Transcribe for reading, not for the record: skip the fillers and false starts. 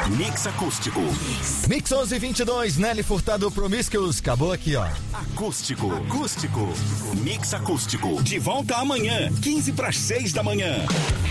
Mix Acústico. Mix 11:22, Nelly Furtado, Promiscuous. Acabou aqui, ó. Acústico. Mix Acústico. De volta amanhã, 5:45 da manhã.